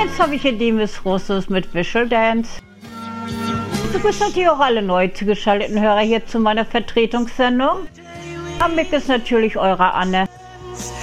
Jetzt habe ich hier Demis Roussos mit Visual Dance. Ich begrüße natürlich auch alle neu zugeschalteten Hörer hier zu meiner Vertretungssendung. Am Mic ist natürlich eure Anne.